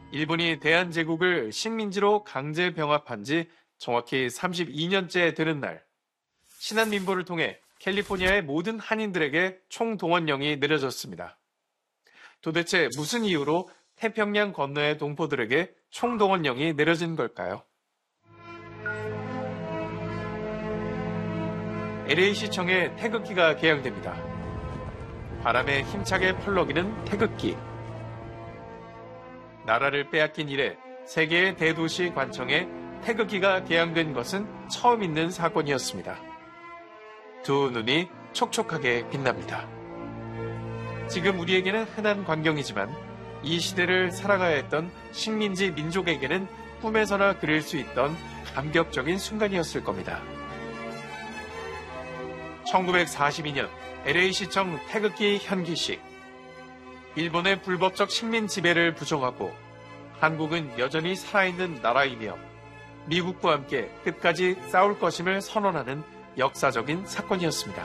일본이 대한제국을 식민지로 강제 병합한 지 정확히 32년째 되는 날, 신한민보를 통해 캘리포니아의 모든 한인들에게 총동원령이 내려졌습니다. 도대체 무슨 이유로 태평양 건너의 동포들에게 총동원령이 내려진 걸까요? LA시청에 태극기가 개양됩니다. 바람에 힘차게 펄럭이는 태극기. 나라를 빼앗긴 이래 세계의 대도시 관청에 태극기가 개양된 것은 처음 있는 사건이었습니다. 두 눈이 촉촉하게 빛납니다. 지금 우리에게는 흔한 광경이지만 이 시대를 살아가야 했던 식민지 민족에게는 꿈에서나 그릴 수 있던 감격적인 순간이었을 겁니다. 1942년 LA시청 태극기 현기식. 일본의 불법적 식민 지배를 부정하고 한국은 여전히 살아있는 나라이며 미국과 함께 끝까지 싸울 것임을 선언하는 역사적인 사건이었습니다.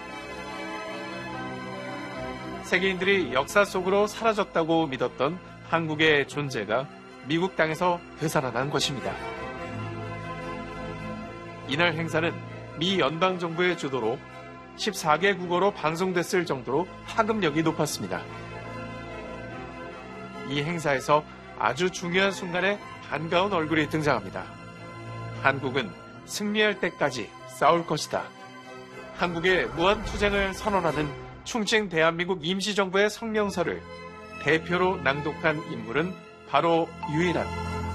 세계인들이 역사 속으로 사라졌다고 믿었던 한국의 존재가 미국 땅에서 되살아난 것입니다. 이날 행사는 미 연방정부의 주도로 14개 국어로 방송됐을 정도로 파급력이 높았습니다. 이 행사에서 아주 중요한 순간에 반가운 얼굴이 등장합니다. 한국은 승리할 때까지 싸울 것이다. 한국의 무한투쟁을 선언하는 충칭 대한민국 임시정부의 성명서를 대표로 낭독한 인물은 바로 유일한.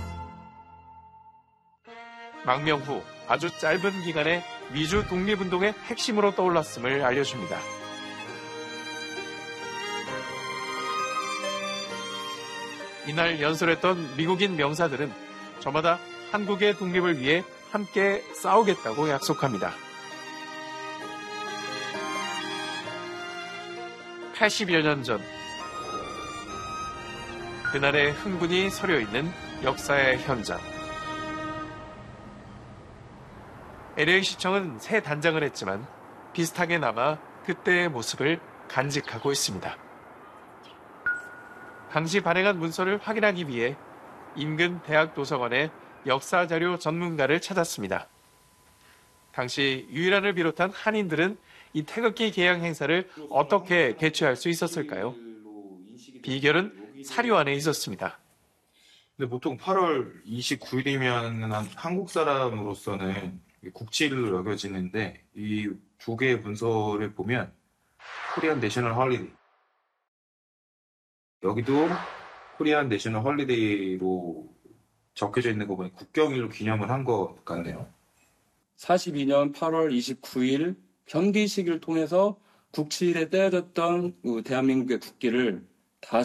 망명 후 아주 짧은 기간에 미주 독립운동의 핵심으로 떠올랐음을 알려줍니다. 이날 연설했던 미국인 명사들은 저마다 한국의 독립을 위해 함께 싸우겠다고 약속합니다. 80여 년 전, 그날의 흥분이 서려있는 역사의 현장. LA시청은 새 단장을 했지만 비슷하게 남아 그때의 모습을 간직하고 있습니다. 당시 발행한 문서를 확인하기 위해 인근 대학 도서관에 역사자료 전문가를 찾았습니다. 당시 유일한을 비롯한 한인들은 이 태극기 개양 행사를 어떻게 개최할 수 있었을까요? 비결은 사료 안에 있었습니다. 근데 보통 8월 29일이면 한국 사람으로서는 국치일로 여겨지는데 이 두 개의 문서를 보면 코리안 내셔널 헐리데이, 여기도 코리안 내셔널 헐리데이로 적혀져 있는 거 보니 국경일로 기념을 한 것 같네요. 42년 8월 29일 현기식을 통해서 국치일에 떼어졌던 대한민국의 국기를